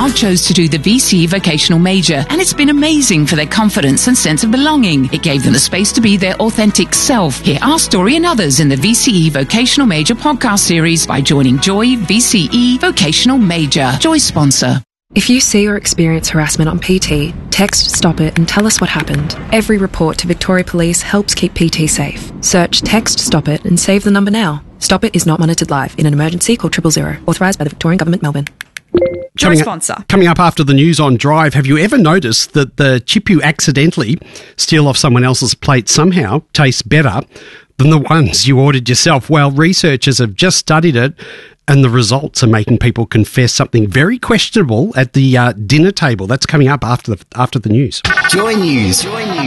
child chose to do the VCE Vocational Major, and it's been amazing for their confidence and sense of belonging. It gave them the space to be their authentic self. Hear our story and others in the VCE Vocational Major podcast series by joining Joy VCE Vocational Major. Joy sponsor. If you see or experience harassment on PT, text Stop It and tell us what happened. Every report to Victoria Police helps keep PT safe. Search Text Stop It and save the number now. Stop It is not monitored live. In an emergency, call 000. Authorised by the Victorian Government, Melbourne. Coming up after the news on Drive, have you ever noticed that the chip you accidentally steal off someone else's plate somehow tastes better than the ones you ordered yourself? Well, researchers have just studied it, and the results are making people confess something very questionable at the dinner table. That's coming up after the news. Joy News.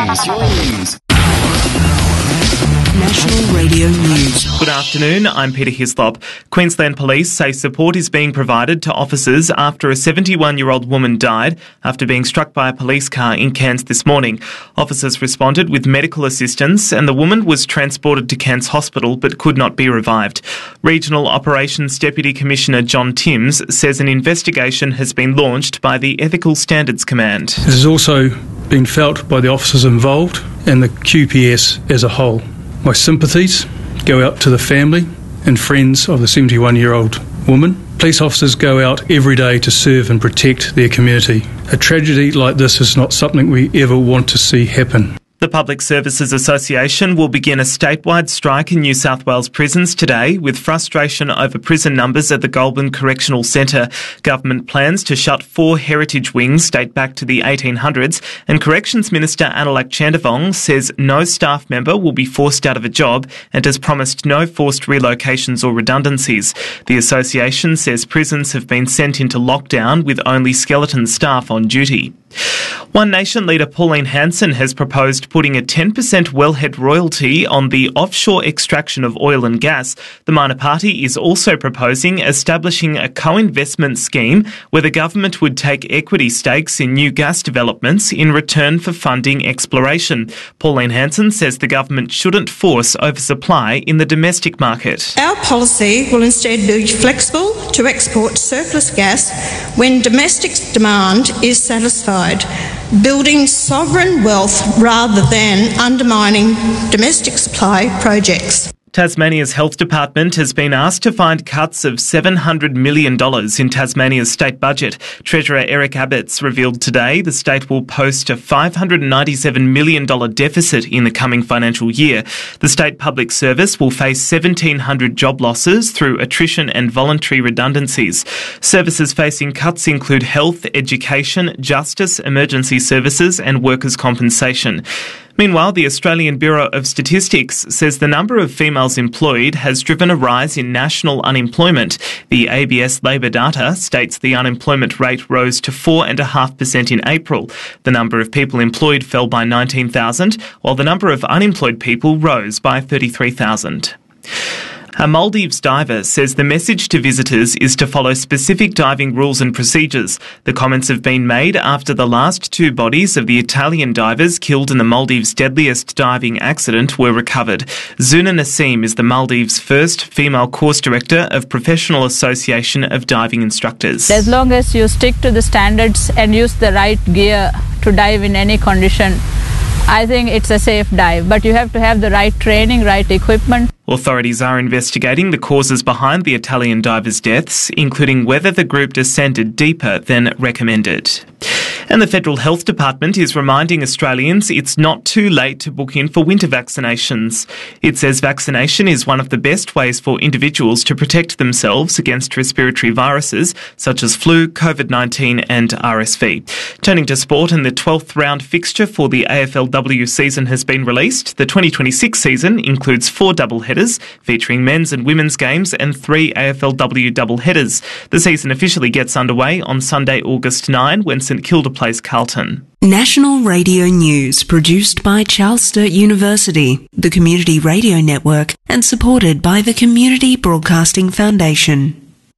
National Radio News. Good afternoon, I'm Peter Hislop. Queensland Police say support is being provided to officers after a 71-year-old woman died after being struck by a police car in Cairns this morning. Officers responded with medical assistance and the woman was transported to Cairns Hospital but could not be revived. Regional Operations Deputy Commissioner John Timms says an investigation has been launched by the Ethical Standards Command. It has also been felt by the officers involved and the QPS as a whole. My sympathies go out to the family and friends of the 71-year-old woman. Police officers go out every day to serve and protect their community. A tragedy like this is not something we ever want to see happen. The Public Services Association will begin a statewide strike in New South Wales prisons today, with frustration over prison numbers at the Goulburn Correctional Centre. Government plans to shut 4 heritage wings date back to the 1800s, and Corrections Minister Analak Chandavong says no staff member will be forced out of a job and has promised no forced relocations or redundancies. The association says prisons have been sent into lockdown with only skeleton staff on duty. One Nation leader Pauline Hanson has proposed putting a 10% wellhead royalty on the offshore extraction of oil and gas. The minor party is also proposing establishing a co-investment scheme where the government would take equity stakes in new gas developments in return for funding exploration. Pauline Hanson says the government shouldn't force oversupply in the domestic market. Our policy will instead be flexible to export surplus gas when domestic demand is satisfied, building sovereign wealth rather than undermining domestic supply projects. Tasmania's Health Department has been asked to find cuts of $700 million in Tasmania's state budget. Treasurer Eric Abetz revealed today the state will post a $597 million deficit in the coming financial year. The state public service will face 1,700 job losses through attrition and voluntary redundancies. Services facing cuts include health, education, justice, emergency services and workers' compensation. Meanwhile, the Australian Bureau of Statistics says the number of females employed has driven a rise in national unemployment. The ABS Labor data states the unemployment rate rose to 4.5% in April. The number of people employed fell by 19,000, while the number of unemployed people rose by 33,000. A Maldives diver says the message to visitors is to follow specific diving rules and procedures. The comments have been made after the last 2 bodies of the Italian divers killed in the Maldives' deadliest diving accident were recovered. Zuna Nassim is the Maldives' first female course director of Professional Association of Diving Instructors. As long as you stick to the standards and use the right gear to dive in any condition, I think it's a safe dive, but you have to have the right training, right equipment. Authorities are investigating the causes behind the Italian divers' deaths, including whether the group descended deeper than recommended. And the Federal Health Department is reminding Australians it's not too late to book in for winter vaccinations. It says vaccination is one of the best ways for individuals to protect themselves against respiratory viruses such as flu, COVID-19 and RSV. Turning to sport, and the 12th round fixture for the AFLW season has been released. The 2026 season includes 4 doubleheaders featuring men's and women's games and 3 AFLW doubleheaders. The season officially gets underway on Sunday, August 9 when St Kilda plays Carlton. National Radio News, produced by Charles Sturt University, the Community Radio Network, and supported by the Community Broadcasting Foundation.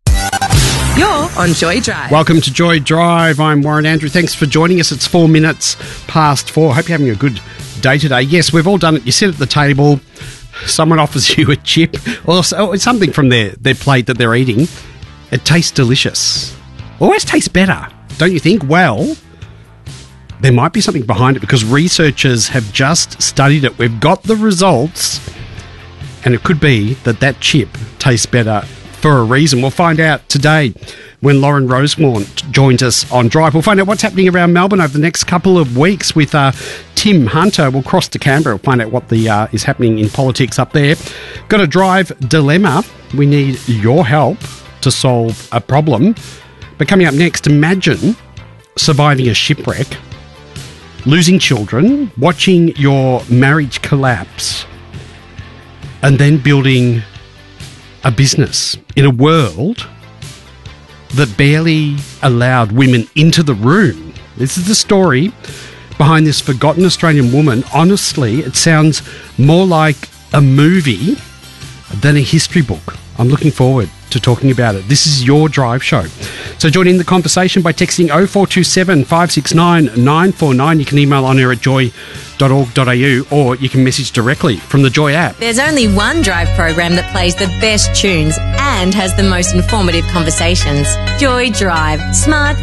You're on Joy Drive. Welcome to Joy Drive. I'm Warren Andrew. Thanks for joining us. It's 4 minutes past 4. Hope you're having a good day today. Yes, we've all done it. You sit at the table, someone offers you a chip or something from their plate that they're eating. It tastes delicious. Always tastes better don't you think? Well, there might be something behind it because researchers have just studied it. We've got the results, and it could be that chip tastes better for a reason. We'll find out today when Lauren Rosemont joins us on Drive. We'll find out what's happening around Melbourne over the next couple of weeks with Tim Hunter. We'll cross to Canberra. We'll find out what is happening in politics up there. Got a Drive dilemma. We need your help to solve a problem. But coming up next, imagine surviving a shipwreck, losing children, watching your marriage collapse, and then building a business in a world that barely allowed women into the room. This is the story behind this forgotten Australian woman. Honestly, it sounds more like a movie than a history book. I'm looking forward to talking about it. This is your Drive Show. So join in the conversation by texting 0427 569 949. You can email on air at joy.org.au or you can message directly from the Joy app. There's only one Drive program that plays the best tunes and has the most informative conversations. Joy Drive. Smart,